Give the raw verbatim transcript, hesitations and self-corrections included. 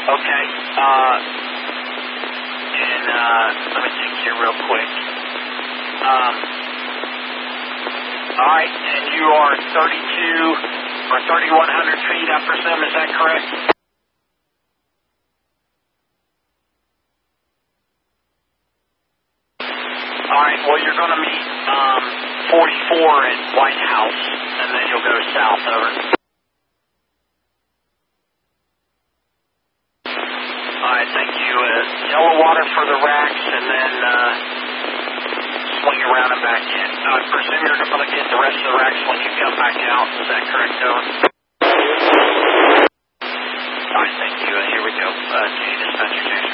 Okay. Uh, and uh, let me think here real quick. Um, all right, and you are thirty-two or thirty-one hundred feet, I presume, is that correct? All right, well, you're going to meet um, forty-four at White House, and then you'll go south over. All right, thank you. Uh, yellow water for the racks, and then uh, swing around and back in. I presume you're going to get the rest of the racks when you come back out. Is that correct, Dylan? All right, thank you. Uh, here we go. Uh, Dispatcher Jason.